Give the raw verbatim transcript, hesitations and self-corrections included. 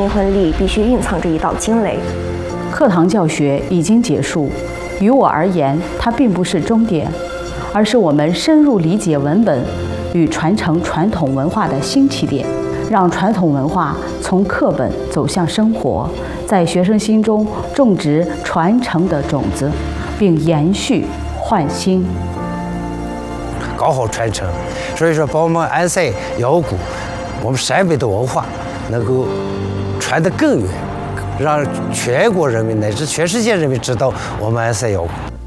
灵魂里必须蕴藏着一道惊雷。 课堂教学已经结束，于我而言，它并不是终点，而是我们深入理解文本与传承传统文化的新起点，让传统文化从课本走向生活，在学生心中种植传承的种子，并延续焕新。 搞好传承，所以说把我们安塞瑶鼓，我们陕北的文化能够传得更远，让全国人民乃至全世界人民知道我们安塞瑶鼓。